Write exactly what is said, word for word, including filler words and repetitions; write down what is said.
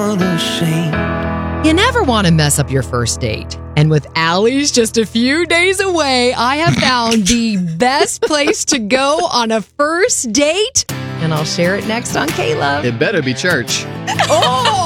You never want to mess up your first date. And with Allie's just a few days away, I have found the best place to go on a first date. And I'll share it next on K-Love. It better be church. Oh!